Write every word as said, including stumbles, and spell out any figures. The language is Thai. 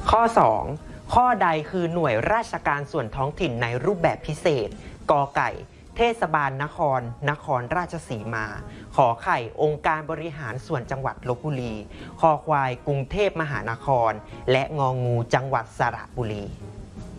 ข้อสองข้อใดคือหน่วยราชการส่วนท้องถิ่นในรูปแบบพิเศษกอไก่เทศบาลนครนครราชสีมาขอไข่องค์การบริหารส่วนจังหวัดลพบุรีคอควายกรุงเทพมหานครและงองูจังหวัดสระบุรี